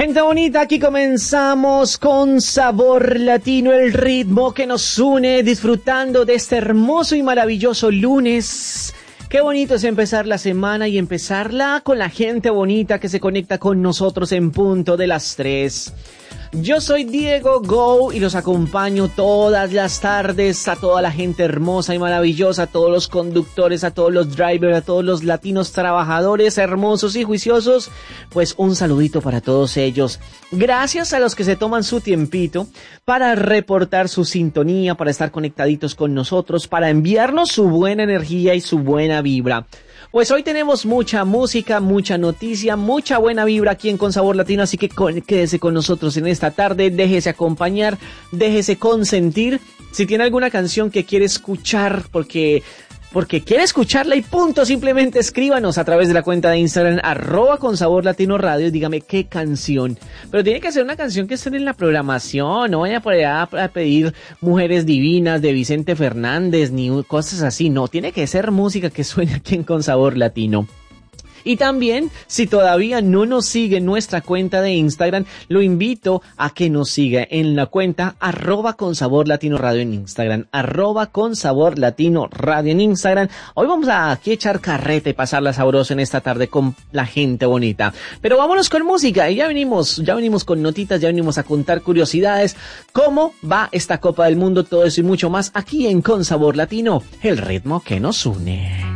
Gente bonita, aquí comenzamos con Sabor Latino, el ritmo que nos une, disfrutando de este hermoso y maravilloso lunes. Qué bonito es empezar la semana y empezarla con la gente bonita que se conecta con nosotros en punto de las 3. Yo soy Diego Go y los acompaño todas las tardes a toda la gente hermosa y maravillosa, a todos los conductores, a todos los drivers, a todos los latinos trabajadores hermosos y juiciosos. Pues un saludito para todos ellos. Gracias a los que se toman su tiempito para reportar su sintonía, para estar conectaditos con nosotros, para enviarnos su buena energía y su buena vibra. Pues hoy tenemos mucha música, mucha noticia, mucha buena vibra aquí en Con Sabor Latino, así que quédese con nosotros en esta tarde, déjese acompañar, déjese consentir. Si tiene alguna canción que quiere escuchar porque quiere escucharla y punto, simplemente escríbanos a través de la cuenta de Instagram @consaborlatinoradio y dígame qué canción. Pero tiene que ser una canción que esté en la programación, no vaya por allá a pedir Mujeres Divinas de Vicente Fernández ni cosas así, no, tiene que ser música que suene aquí en Con Sabor Latino. Y también, si todavía no nos sigue en nuestra cuenta de Instagram, lo invito a que nos siga en la cuenta @consaborlatinoradio en Instagram, @consaborlatinoradio en Instagram. Hoy vamos a aquí echar carreta y pasarla sabroso en esta tarde con la gente bonita. Pero vámonos con música y ya venimos con notitas, ya venimos a contar curiosidades, cómo va esta Copa del Mundo, todo eso y mucho más aquí en Con Sabor Latino, el ritmo que nos une.